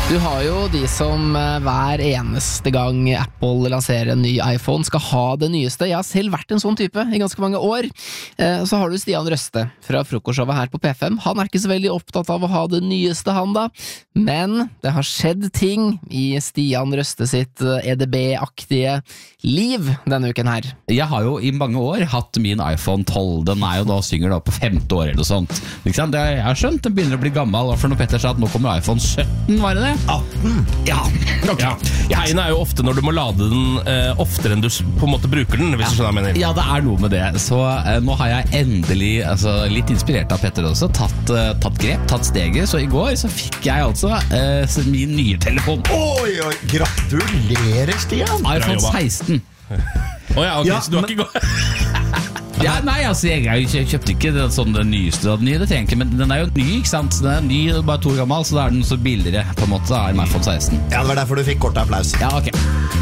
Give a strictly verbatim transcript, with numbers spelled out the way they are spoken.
Du har jo de som eh, hver eneste gang Apple lanserer en ny iPhone skal ha det nyeste. Jeg har selv vært en sånn type i ganske mange år. Eh, så har du Stian Røste fra Frokostshowet her på P fem. Han er ikke så veldig opptatt av å ha det nyeste, han da. Men det har skjedd ting i Stian Røste sitt E D B-aktige liv denne uken her. Jeg har jo i mange år hatt min iPhone tolv. Den er jo da synger da på femte år eller noe sånt. Ikke sant? Jeg har skjønt, den begynner å bli gammel. For når Petter sa at nå kommer iPhone sytten, var det det? atten Ja, okay. Ja. Tegnet er jo ofte når du må lade den eh, oftere enn du s- på en måte bruker den, hvis du skjønner hva jeg mener. Ja, det er noe med det. Så eh, nå har jeg endelig, altså, litt inspirert av Petter også, tatt, eh, tatt grep, tatt steget. Så i går så fikk jeg altså eh, min nye telefon. Oi, oi, gratulerer, Stian. iPhone jobba. seksten. Å ja, ok, Ja, så du har men- ikke gått... Ja, nei, altså, jeg, jeg kjøpte ikke den, sånn, den nyeste av den nye, det trenger jeg ikke, men den er jo ny, ikke sant? Den er ny, bare to år gammel, så da er den så billigere, på en måte, da, enn iPhone seksten. Ja, det var derfor du fikk kort applaus. Ja, ok.